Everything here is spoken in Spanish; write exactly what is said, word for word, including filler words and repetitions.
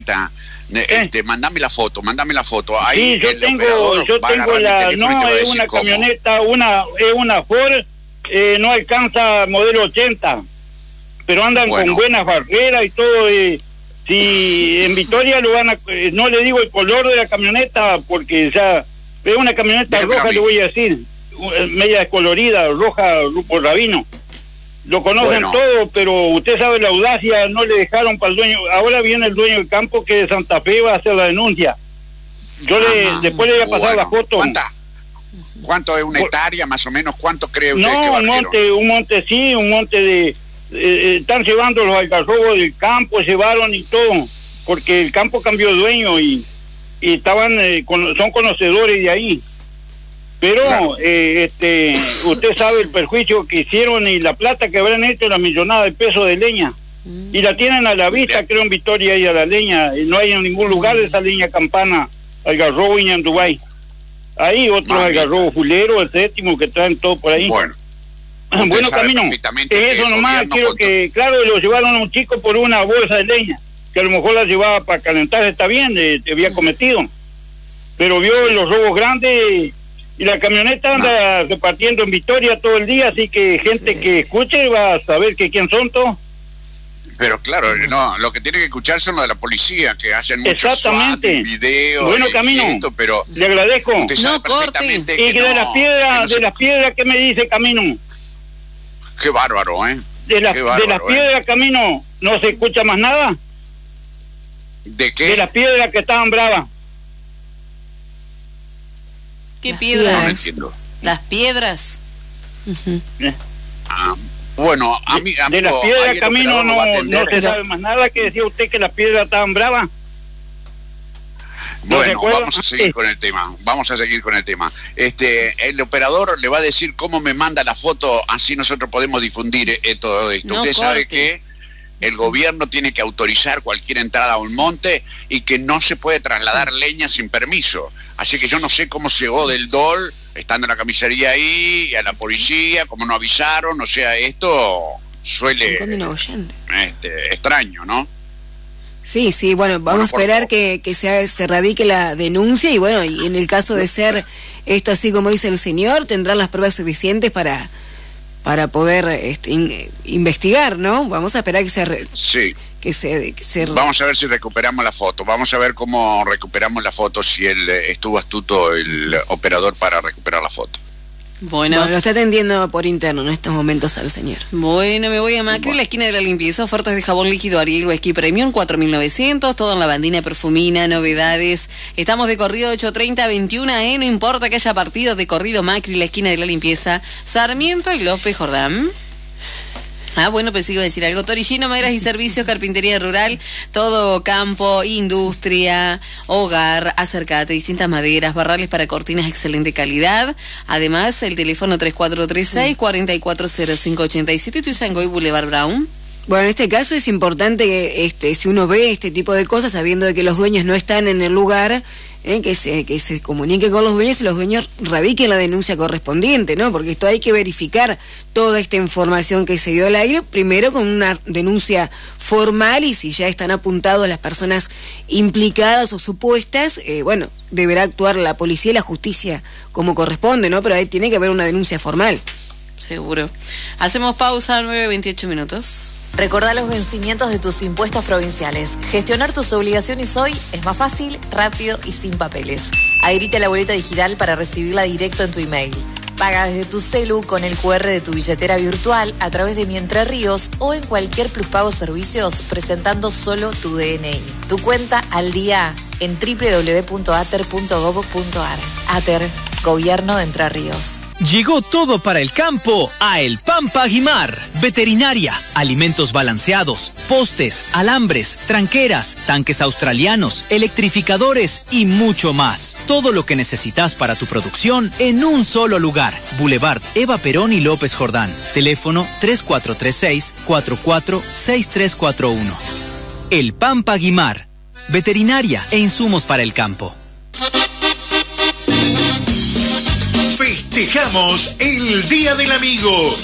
Este, mandame la foto, mandame la foto. Ahí sí, yo el tengo, yo tengo la, no, es una cómo. camioneta, una, es una Ford, eh, no alcanza modelo ochenta, pero andan bueno. con buenas barreras y todo. Eh, si en Victoria lo van a, eh, no le digo el color de la camioneta, porque ya es una camioneta Déjame roja, le voy a decir, media descolorida, roja, Grupo Rabino. Lo conocen bueno. todo, pero usted sabe la audacia, no le dejaron para el dueño. Ahora viene el dueño del campo que de Santa Fe va a hacer la denuncia. Yo Ajá. le después le voy a pasar bueno. la foto. ¿Cuánta? ¿Cuánto es una ¿Cu hectárea más o menos? ¿Cuánto cree usted no, que un monte, un monte sí, un monte de... Eh, eh, están llevando los algarrobos del campo, llevaron y todo, porque el campo cambió de dueño y, y estaban, eh, con, son conocedores de ahí. Pero claro. eh, este, usted sabe el perjuicio que hicieron y la plata que habrán hecho, la millonada de pesos de leña. Mm. Y la tienen a la vista, creo en Victoria y a la leña. Y no hay en ningún lugar esa leña campana, algarrobo y en Dubái. Ahí otros algarrobos fuleros, el séptimo, que traen todo por ahí. Bueno, bueno Camino, eso nomás, quiero que, claro, lo llevaron a un chico por una bolsa de leña, que a lo mejor la llevaba para calentar, está bien, eh, te había cometido. Pero vio sí. los robos grandes... Y la camioneta anda no. repartiendo en Victoria todo el día, así que gente que escuche va a saber que quién son todos. Pero claro, no, lo que tiene que escuchar son los de la policía, que hacen muchos SWAT, videos. Bueno, y, Camino, y esto, pero le agradezco. Usted sabe no perfectamente corte. Y que no, de las piedras, no se... de las piedras, ¿qué me dice Camino? Qué bárbaro, ¿eh? De, la, Qué bárbaro, de las piedras, ¿eh? Camino, ¿no se escucha más nada? ¿De qué? De las piedras que estaban bravas. ¿Qué piedras? No entiendo. Las piedras. Uh-huh. ah, bueno, a mí... De, de las piedras, Camino, no, no se sabe más nada, que decía usted que las piedras estaban bravas. Bueno, ¿No vamos a seguir con el tema, vamos a seguir con el tema. Este, el operador le va a decir cómo me manda la foto, así nosotros podemos difundir eh, todo esto. No Usted corte. sabe que el gobierno tiene que autorizar cualquier entrada a un monte y que no se puede trasladar leña sin permiso. Así que yo no sé cómo llegó del D O L, estando en la comisaría ahí, y a la policía, cómo no avisaron, o sea, esto suele... Este, extraño, ¿no? Sí, sí, bueno, vamos bueno, a esperar que, que se, se radique la denuncia y bueno, y en el caso de ser esto así como dice el señor, tendrán las pruebas suficientes para... para poder este, in, investigar, ¿no? Vamos a esperar que se... Re, sí. Que se, que se... Vamos a ver si recuperamos la foto, vamos a ver cómo recuperamos la foto, si él estuvo astuto el operador para recuperar la foto. Bueno, bueno, lo está atendiendo por interno en estos momentos al señor. Bueno, me voy a Macri, bueno. La esquina de la limpieza, ofertas de jabón líquido Ariel Whisky Premium, cuatro mil novecientos, todo en lavandina perfumina, novedades. Estamos de corrido ocho treinta a veintiuno, ¿eh? No importa que haya partidos de corrido, Macri, la esquina de la limpieza, Sarmiento y López Jordán. Ah, bueno, pues iba a decir algo. Torillino, maderas y servicios, carpintería rural, todo campo, industria, hogar, acércate, distintas maderas, barrales para cortinas, excelente calidad. Además, el teléfono tres cuatro tres seis, cuatro cuatro cero cinco ocho siete, Tuizangoy Boulevard Brown. Bueno, en este caso es importante que este, si uno ve este tipo de cosas, sabiendo de que los dueños no están en el lugar, eh, que se que se comunique con los dueños y los dueños radiquen la denuncia correspondiente, ¿no? Porque esto hay que verificar toda esta información que se dio al aire, primero con una denuncia formal, y si ya están apuntadas las personas implicadas o supuestas, eh, bueno, deberá actuar la policía y la justicia como corresponde, ¿no? Pero ahí tiene que haber una denuncia formal. Seguro. Hacemos pausa, nueve veintiocho minutos. Recordá los vencimientos de tus impuestos provinciales. Gestionar tus obligaciones hoy es más fácil, rápido y sin papeles. Adherite a la boleta digital para recibirla directo en tu email. Paga desde tu celu con el cu erre de tu billetera virtual a través de Mi Entre Ríos o en cualquier Pluspago Servicios presentando solo tu D N I. Tu cuenta al día en doble u doble u doble u punto ater punto gob punto ar. Ater, Gobierno de Entre Ríos. Llegó todo para el campo a El Pampa Aguimar. Veterinaria, alimentos balanceados, postes, alambres, tranqueras, tanques australianos, electrificadores y mucho más. Todo lo que necesitas para tu producción en un solo lugar. Boulevard Eva Perón y López Jordán. Teléfono tres cuatro tres seis, cuatro cuatro seis tres cuatro uno. El Pampa Aguimar. Veterinaria e insumos para el campo. Festejamos el Día del Amigo.